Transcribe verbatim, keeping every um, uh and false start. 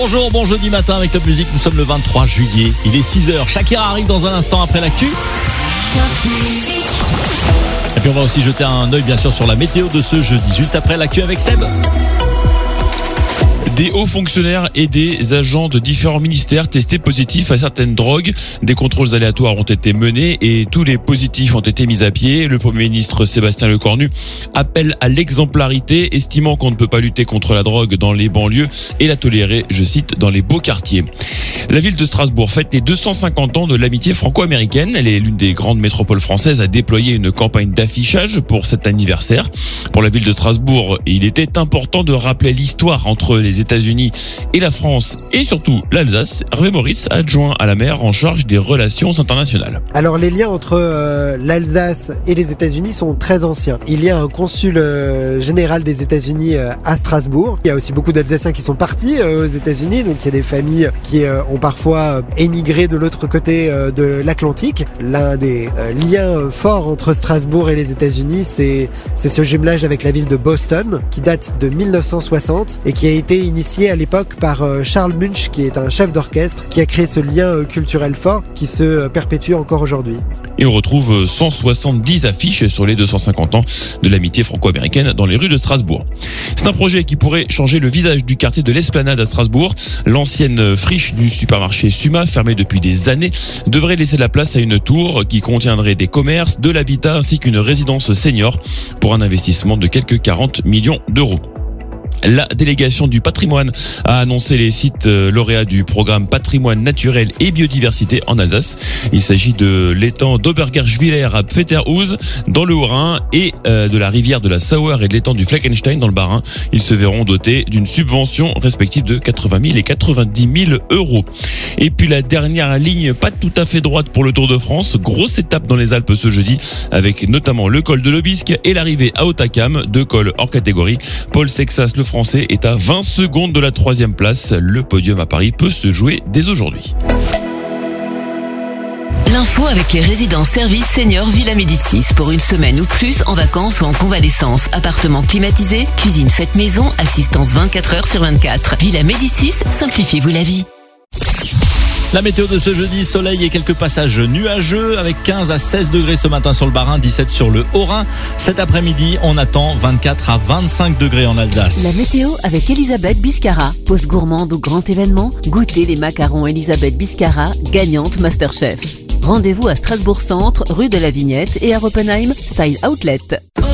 Bonjour, bon jeudi matin avec Top Music, nous sommes le vingt-trois juillet, il est six heures, Shakira arrive dans un instant après l'actu. Et puis on va aussi jeter un œil bien sûr sur la météo de ce jeudi, juste après l'actu avec Seb. Des hauts fonctionnaires et des agents de différents ministères testés positifs à certaines drogues. Des contrôles aléatoires ont été menés et tous les positifs ont été mis à pied. Le Premier ministre Sébastien Lecornu appelle à l'exemplarité, estimant qu'on ne peut pas lutter contre la drogue dans les banlieues et la tolérer, je cite, dans les beaux quartiers. La ville de Strasbourg fête les deux cent cinquante ans de l'amitié franco-américaine. Elle est l'une des grandes métropoles françaises à déployer une campagne d'affichage pour cet anniversaire. Pour la ville de Strasbourg, il était important de rappeler l'histoire entre les États-Unis et la France et surtout l'Alsace. Hervé Moritz, adjoint à la maire en charge des relations internationales. Alors les liens entre euh, l'Alsace et les États-Unis sont très anciens. Il y a un consul euh, général des États-Unis euh, à Strasbourg. Il y a aussi beaucoup d'Alsaciens qui sont partis euh, aux États-Unis, donc il y a des familles qui euh, ont parfois euh, émigré de l'autre côté euh, de l'Atlantique. L'un des euh, liens euh, forts entre Strasbourg et les États-Unis, c'est c'est ce jumelage avec la ville de Boston qui date de mille neuf cent soixante et qui a été initié à l'époque par euh, Charles Munch, qui est un chef d'orchestre, qui a créé ce lien euh, culturel fort qui se euh, perpétue encore aujourd'hui. Et on retrouve cent soixante-dix affiches sur les deux cent cinquante ans de l'amitié franco-américaine dans les rues de Strasbourg. C'est un projet qui pourrait changer le visage du quartier de l'Esplanade à Strasbourg. L'ancienne friche du supermarché Suma, fermée depuis des années, devrait laisser la place à une tour qui contiendrait des commerces, de l'habitat ainsi qu'une résidence senior pour un investissement de quelques quarante millions d'euros. La délégation du patrimoine a annoncé les sites lauréats du programme Patrimoine naturel et biodiversité en Alsace. Il s'agit de l'étang d'Obergerschwiller à Pfetterhus dans le Haut-Rhin et de la rivière de la Sauer et de l'étang du Fleckenstein dans le Bas-Rhin. Ils se verront dotés d'une subvention respective de quatre-vingt mille et quatre-vingt-dix mille euros. Et puis la dernière ligne, pas tout à fait droite pour le Tour de France. Grosse étape dans les Alpes ce jeudi avec notamment le col de l'Aubisque et l'arrivée à Hautacam, deux cols hors catégorie. Paul Sexas, le Français, est à vingt secondes de la troisième place. Le podium à Paris peut se jouer dès aujourd'hui. L'info avec les résidences services seniors Villa Médicis pour une semaine ou plus en vacances ou en convalescence. Appartement climatisé, cuisine faite maison, assistance vingt-quatre heures sur vingt-quatre. Villa Médicis, simplifiez-vous la vie. La météo de ce jeudi, soleil et quelques passages nuageux avec quinze à seize degrés ce matin sur le Bas-Rhin, dix-sept sur le Haut-Rhin. Cet après-midi, on attend vingt-quatre à vingt-cinq degrés en Alsace. La météo avec Elisabeth Biscara. Pause gourmande ou grand événement, goûtez les macarons Elisabeth Biscara, gagnante Masterchef. Rendez-vous à Strasbourg Centre, rue de la Vignette et à Oppenheim, Style Outlet.